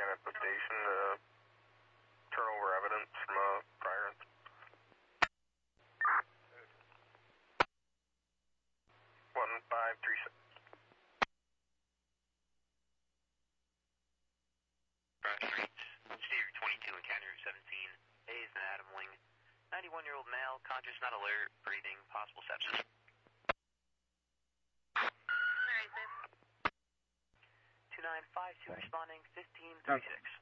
at the station to turn over evidence from a prior incident. 1536. Street, Steve 22 and County Route 17. A is an Adam Wing. 91-year-old male, conscious, not alert, breathing, possible sepsis. 2952 responding, 1536.